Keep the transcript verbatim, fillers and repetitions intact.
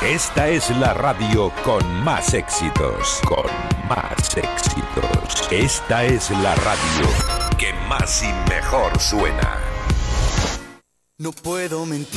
Esta es la radio con más éxitos, con más éxitos. Esta es la radio que más y mejor suena. No puedo mentir.